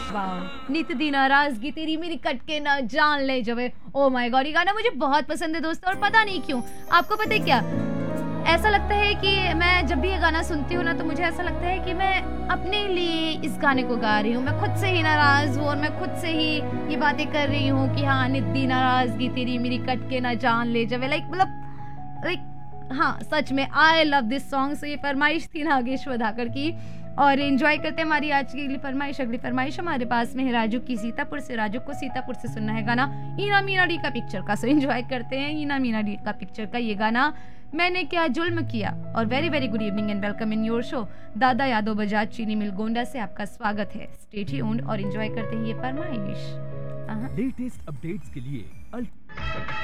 वाह, नित दी नाराजगी तेरी मेरी कट के ना जान ले जावे। ओ माय गॉड, ये गाना मुझे बहुत पसंद है दोस्तों, और पता नहीं क्यों। आपको पता है क्या, ऐसा लगता है कि मैं जब भी ये गाना सुनती हूँ ना, तो मुझे ऐसा लगता है कि मैं अपने लिए इस गाने को गा रही हूँ। मैं खुद से ही नाराज हूँ और मैं खुद से ही ये बातें कर रही हूँ कि हाँ, नित दी नाराजगी तेरी मेरी कट के ना जान ले जावे। लाइक हाँ, सच में आई लव दिस सॉन्ग। सो ये फरमाइश थी नागेश्वर धाकड़ की, और एंजॉय करते हैं हमारी आज की अगली फरमाइश। अगली फरमाइश हमारे पास में है राजू की सीतापुर से। राजू को सीतापुर से सुनना है गाना ईना मीना डी का पिक्चर का। सो एंजॉय करते हैं ईना मीना डी का पिक्चर का ये गाना, मैंने क्या जुल्म किया। और very very good evening and welcome in your show. दादा यादव बजाज चीनी मिल गोंडा से आपका स्वागत है। स्टे ट्यून्ड और एंजॉय करते हैं ये फरमाइश। लेटेस्ट अपडेट्स के लिए